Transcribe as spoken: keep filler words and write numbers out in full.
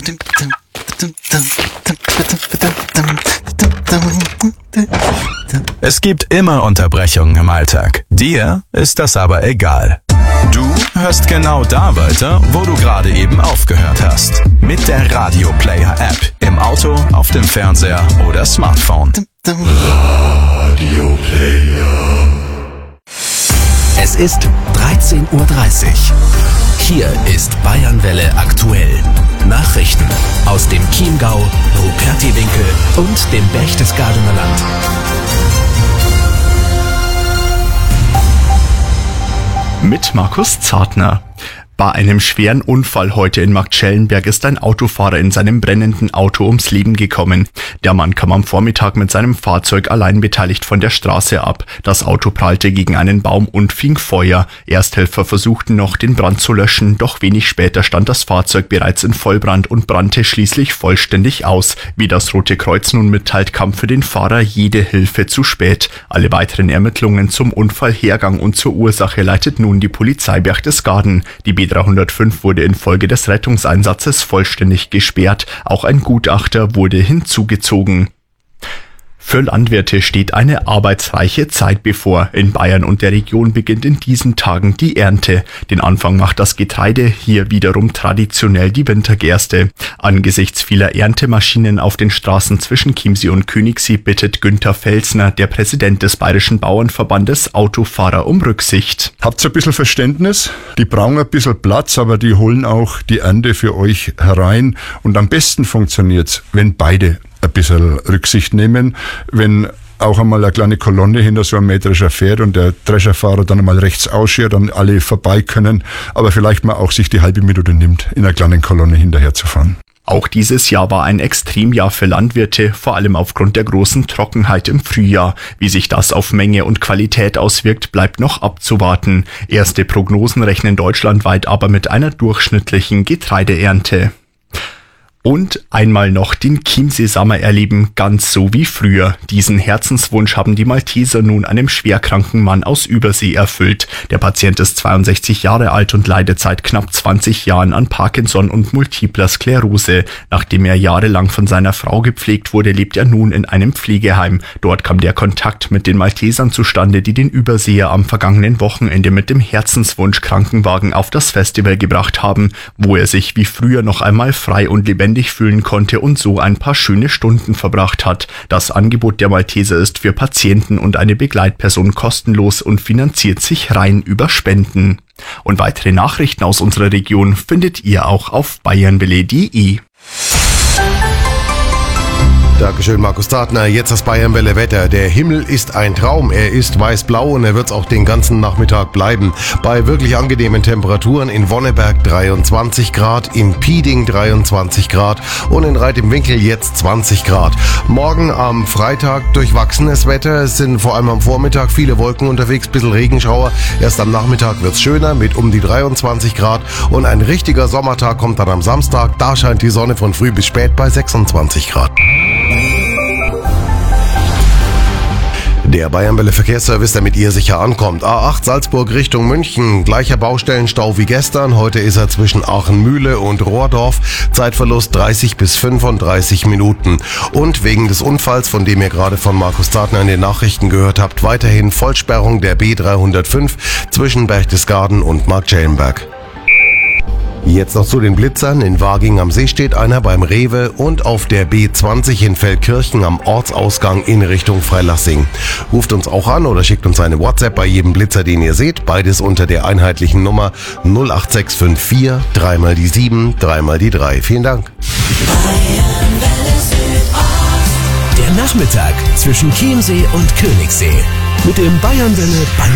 Es gibt immer Unterbrechungen im Alltag. Dir ist das aber egal. Du hörst genau da weiter, wo du gerade eben aufgehört hast. Mit der Radio Player App. Im Auto, auf dem Fernseher oder Smartphone. Radio Player. Es ist dreizehn Uhr dreißig. Hier ist Bayernwelle aktuell. Nachrichten aus dem Chiemgau, Rupertiwinkel und dem Berchtesgadener Land. Mit Markus Zartner. Bei einem schweren Unfall heute in Marktschellenberg ist ein Autofahrer in seinem brennenden Auto ums Leben gekommen. Der Mann kam am Vormittag mit seinem Fahrzeug allein beteiligt von der Straße ab. Das Auto prallte gegen einen Baum und fing Feuer. Ersthelfer versuchten noch, den Brand zu löschen, doch wenig später stand das Fahrzeug bereits in Vollbrand und brannte schließlich vollständig aus. Wie das Rote Kreuz nun mitteilt, kam für den Fahrer jede Hilfe zu spät. Alle weiteren Ermittlungen zum Unfallhergang und zur Ursache leitet nun die Polizei Berchtesgaden. Die B dreihundertfünf wurde infolge des Rettungseinsatzes vollständig gesperrt. Auch ein Gutachter wurde hinzugezogen. Für Landwirte steht eine arbeitsreiche Zeit bevor. In Bayern und der Region beginnt in diesen Tagen die Ernte. Den Anfang macht das Getreide, hier wiederum traditionell die Wintergerste. Angesichts vieler Erntemaschinen auf den Straßen zwischen Chiemsee und Königssee bittet Günther Felsner, der Präsident des Bayerischen Bauernverbandes, Autofahrer um Rücksicht. Habt ein bisschen Verständnis, die brauchen ein bisschen Platz, aber die holen auch die Ernte für euch herein. Und am besten funktioniert's, wenn beide ein bisschen Rücksicht nehmen, wenn auch einmal eine kleine Kolonne hinter so einem Mähdrescher fährt und der Drescherfahrer dann einmal rechts ausschert und alle vorbei können, aber vielleicht mal auch sich die halbe Minute nimmt, in einer kleinen Kolonne hinterher zu fahren. Auch dieses Jahr war ein Extremjahr für Landwirte, vor allem aufgrund der großen Trockenheit im Frühjahr. Wie sich das auf Menge und Qualität auswirkt, bleibt noch abzuwarten. Erste Prognosen rechnen deutschlandweit aber mit einer durchschnittlichen Getreideernte. Und einmal noch den Chiemsee-Sommer erleben, ganz so wie früher. Diesen Herzenswunsch haben die Malteser nun einem schwerkranken Mann aus Übersee erfüllt. Der Patient ist zweiundsechzig Jahre alt und leidet seit knapp zwanzig Jahren an Parkinson und multipler Sklerose. Nachdem er jahrelang von seiner Frau gepflegt wurde, lebt er nun in einem Pflegeheim. Dort kam der Kontakt mit den Maltesern zustande, die den Überseer am vergangenen Wochenende mit dem Herzenswunsch Krankenwagen auf das Festival gebracht haben, wo er sich wie früher noch einmal frei und lebendig fühlen konnte und so ein paar schöne Stunden verbracht hat. Das Angebot der Malteser ist für Patienten und eine Begleitperson kostenlos und finanziert sich rein über Spenden. Und weitere Nachrichten aus unserer Region findet ihr auch auf bayernwelle punkt de. Dankeschön, Markus Zartner. Jetzt das Bayernwelle Wetter. Der Himmel ist ein Traum. Er ist weiß-blau und er wird es auch den ganzen Nachmittag bleiben. Bei wirklich angenehmen Temperaturen in Wonneberg dreiundzwanzig Grad, in Pieding dreiundzwanzig Grad und in Reit im Winkel jetzt zwanzig Grad. Morgen am Freitag durchwachsenes Wetter. Es sind vor allem am Vormittag viele Wolken unterwegs, bisschen Regenschauer. Erst am Nachmittag wird es schöner mit um die dreiundzwanzig Grad und ein richtiger Sommertag kommt dann am Samstag. Da scheint die Sonne von früh bis spät bei sechsundzwanzig Grad. Der Bayernwelle Verkehrsservice, der mit ihr sicher ankommt. A acht Salzburg Richtung München. Gleicher Baustellenstau wie gestern. Heute ist er zwischen Aachenmühle und Rohrdorf. Zeitverlust dreißig bis fünfunddreißig Minuten. Und wegen des Unfalls, von dem ihr gerade von Markus Zartner in den Nachrichten gehört habt, weiterhin Vollsperrung der B dreihundertfünf zwischen Berchtesgaden und Marktschellenberg. Jetzt noch zu den Blitzern. In Waging am See steht einer beim Rewe und auf der B zwanzig in Feldkirchen am Ortsausgang in Richtung Freilassing. Ruft uns auch an oder schickt uns eine WhatsApp bei jedem Blitzer, den ihr seht. Beides unter der einheitlichen Nummer null acht sechs fünf vier, dreimal die sieben, dreimal die drei. Vielen Dank. Der Nachmittag zwischen Chiemsee und Königssee mit dem Bayernwelle